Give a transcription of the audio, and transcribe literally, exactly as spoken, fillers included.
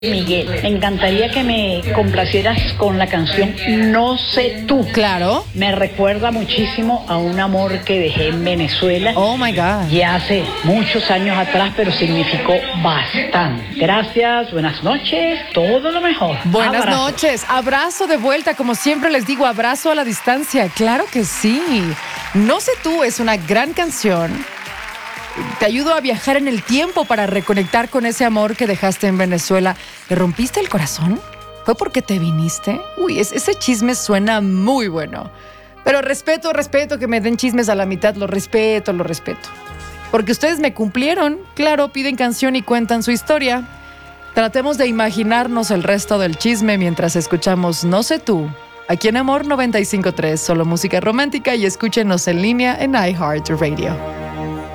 Miguel, me encantaría que me complacieras con la canción No sé tú. Claro. Me recuerda muchísimo a un amor que dejé en Venezuela. Oh my God. Ya hace muchos años atrás, pero significó bastante. Gracias, buenas noches, todo lo mejor. Buenas Abrazo. noches, abrazo de vuelta, como siempre les digo, abrazo a la distancia, claro que sí. No sé tú, es una gran canción. Te ayudo a viajar en el tiempo para reconectar con ese amor que dejaste en Venezuela. ¿Le rompiste el corazón? ¿Fue porque te viniste? Uy, es, ese chisme suena muy bueno. Pero respeto, respeto que me den chismes a la mitad, lo respeto, lo respeto. Porque ustedes me cumplieron, claro, piden canción y cuentan su historia. Tratemos de imaginarnos el resto del chisme mientras escuchamos No sé tú, aquí en Amor noventa y cinco punto tres, solo música romántica, y escúchenos en línea en iHeartRadio.